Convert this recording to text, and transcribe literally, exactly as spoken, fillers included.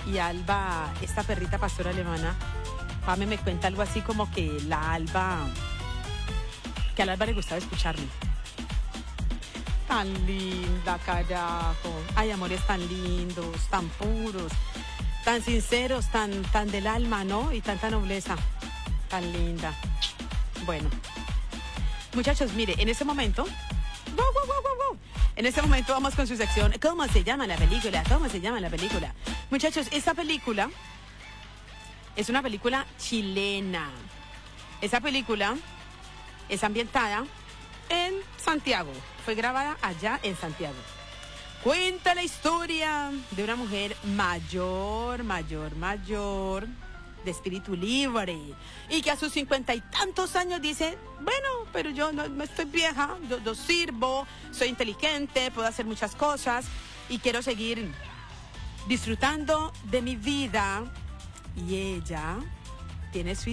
y Alba, esta perrita pastora alemana, Pame me cuenta algo así como que la Alba, que a la Alba le gustaba escucharme. Tan linda, carajo. Ay, amores tan lindos, tan puros, tan sinceros, tan, tan del alma, ¿no? Y tanta nobleza. Tan linda. Bueno. Muchachos, mire, en este momento... ¡Wow, wow, wow, wow, wow! En este momento vamos con su sección. ¿Cómo se llama la película? ¿Cómo se llama la película? Muchachos, esta película es una película chilena. Esa película es ambientada en Santiago. Fue grabada allá en Santiago. Cuenta la historia de una mujer mayor, mayor, mayor, de espíritu libre, y que a sus cincuenta y tantos años dice, bueno, pero yo no, no estoy vieja, yo, yo sirvo, soy inteligente, puedo hacer muchas cosas y quiero seguir disfrutando de mi vida. Y ella tiene su